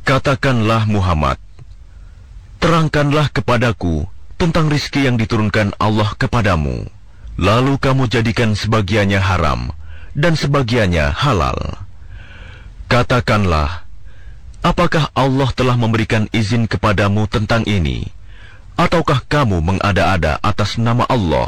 Katakanlah Muhammad, terangkanlah kepadaku tentang rizki yang diturunkan Allah kepadamu, lalu kamu jadikan sebagiannya haram dan sebagiannya halal. Katakanlah, apakah Allah telah memberikan izin kepadamu tentang ini, ataukah kamu mengada-ada atas nama Allah?